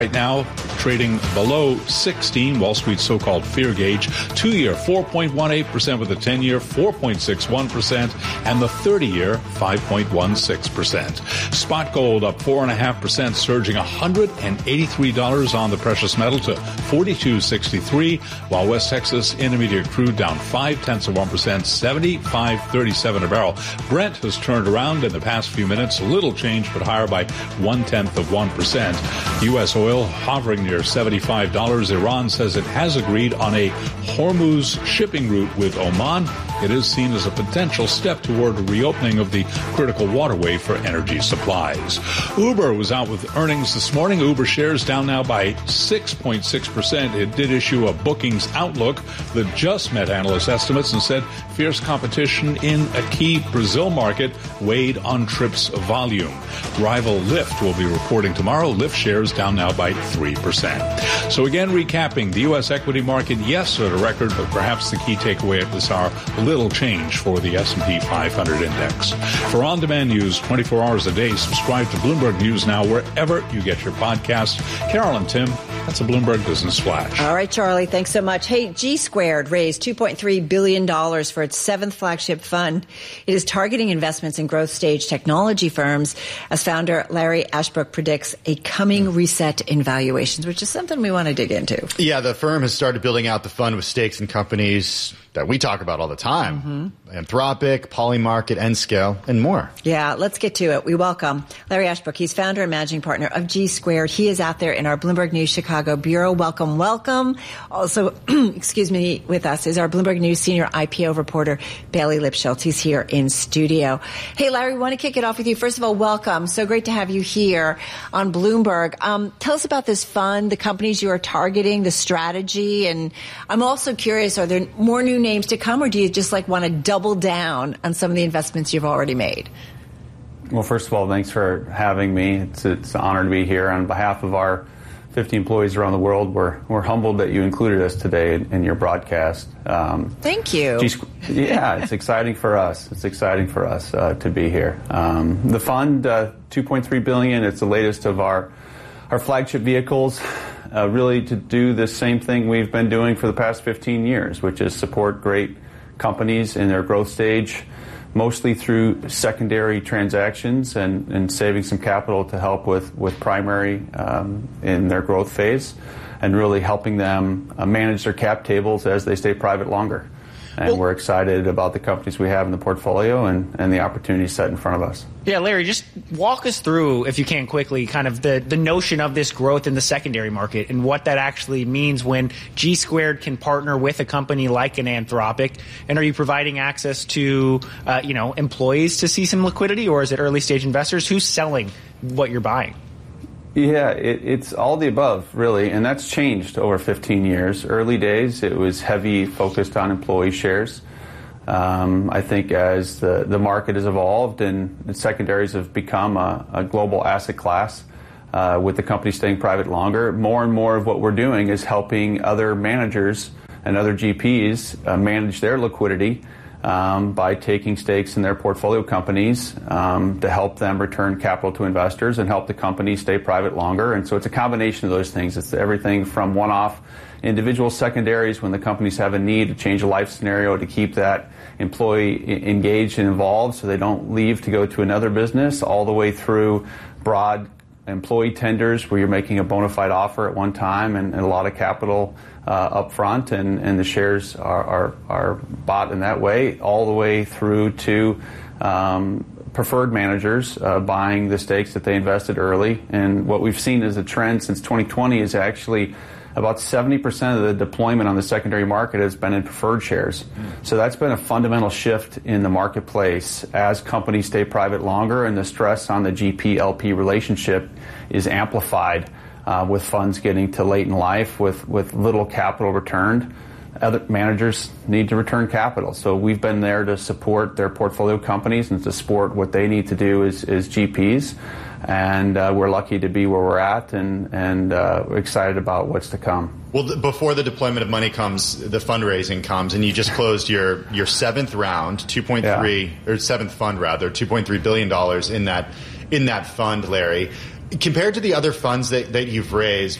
Right now, trading below 16, Wall Street's so-called fear gauge. 2-year, 4.18%, with the 10-year, 4.61%, and the 30-year, 5.16%. Spot gold up 4.5%, surging $183 on the precious metal to $42.63, while West Texas Intermediate crude down 0.5%, $75.37 a barrel. Brent has turned around in the past few minutes, a little change, but higher by 0.1%. U.S. oil hovering near $75. Iran says it has agreed on a Hormuz shipping route with Oman. It is seen as a potential step toward a reopening of the critical waterway for energy supplies. Uber was out with earnings this morning. Uber shares down now by 6.6%. It did issue a bookings outlook that just met analyst estimates and said fierce competition in a key Brazil market weighed on trips volume. Rival Lyft will be reporting tomorrow. Lyft shares down now by 3%. So again, recapping the U.S. equity market, yes, at a record, but perhaps the key takeaway at this hour, little change for the S&P 500 index. For on-demand news 24 hours a day, subscribe to Bloomberg News Now wherever you get your podcasts. Carol and Tim, that's a Bloomberg Business Flash. All right, Charlie, thanks so much. Hey, G Squared raised $2.3 billion for its 7th flagship fund. It is targeting investments in growth stage technology firms, as founder Larry Ashbrook predicts a coming reset in valuations, which is something we want to dig into. Yeah, the firm has started building out the fund with stakes in companies that we talk about all the time. Anthropic, Polymarket, Nscale, and more. Yeah, let's get to it. We welcome Larry Ashbrook. He's founder and managing partner of G Squared. He is out there in our Bloomberg News Chicago bureau. Welcome, welcome. Also, with us is our Bloomberg News senior IPO reporter, Bailey Lipschultz. He's here in studio. Hey, Larry, we want to kick it off with you. First of all, welcome. So great to have you here on Bloomberg. Tell us about this fund, the companies you are targeting, the strategy, and I'm also curious, are there more new names to come, or do you just want to double down on some of the investments you've already made? Well, first of all, thanks for having me. It's an honor to be here. On behalf of our 50 employees around the world, we're humbled that you included us today in your broadcast. Thank you. Yeah, it's exciting for us. It's exciting for us to be here. The fund, $2.3 billion. It's the latest of our flagship vehicles. Really to do the same thing we've been doing for the past 15 years, which is support great companies in their growth stage, mostly through secondary transactions and saving some capital to help with primary in their growth phase, and really helping them manage their cap tables as they stay private longer. And we're excited about the companies we have in the portfolio and the opportunities set in front of us. Yeah, Larry, just walk us through, if you can quickly, kind of the notion of this growth in the secondary market and what that actually means when G Squared can partner with a company like an Anthropic. And are you providing access to, employees to see some liquidity, or is it early stage investors? Who's selling what you're buying? Yeah, it's all the above, really, and that's changed over 15 years. Early days, it was heavy focused on employee shares. I think as the market has evolved and secondaries have become a global asset class, with the company staying private longer, more and more of what we're doing is helping other managers and other GPs manage their liquidity by taking stakes in their portfolio companies to help them return capital to investors and help the company stay private longer. And so it's a combination of those things. It's everything from one-off individual secondaries when the companies have a need to change a life scenario to keep that employee engaged and involved so they don't leave to go to another business, all the way through broad employee tenders where you're making a bona fide offer at one time and a lot of capital up front, and the shares are bought in that way, all the way through to preferred managers buying the stakes that they invested early. And what we've seen as a trend since 2020 is actually about 70% of the deployment on the secondary market has been in preferred shares. So that's been a fundamental shift in the marketplace as companies stay private longer and the stress on the GP-LP relationship is amplified with funds getting to late in life with little capital returned. Other managers need to return capital. So we've been there to support their portfolio companies and to support what they need to do as GPs. And we're lucky to be where we're at and excited about what's to come. Well, before the deployment of money comes, the fundraising comes, and you just closed your seventh round, $2.3 or seventh fund rather, $2.3 billion in that fund, Larry. Compared to the other funds that you've raised,